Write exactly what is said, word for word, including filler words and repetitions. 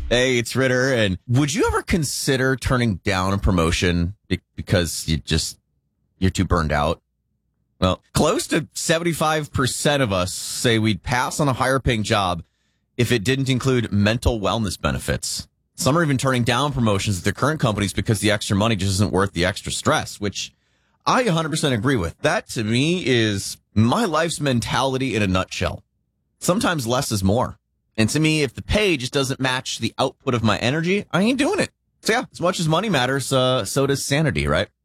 Hey, it's Ritter. And would you ever consider turning down a promotion be- because you just, you're too burned out? Well, close to seventy-five percent of us say we'd pass on a higher paying job if it didn't include mental wellness benefits. Some are even turning down promotions at their current companies because the extra money just isn't worth the extra stress, which I one hundred percent agree with. That, to me, is my life's mentality in a nutshell. Sometimes less is more. And to me, if the pay just doesn't match the output of my energy, I ain't doing it. So yeah, as much as money matters, uh, so does sanity, right?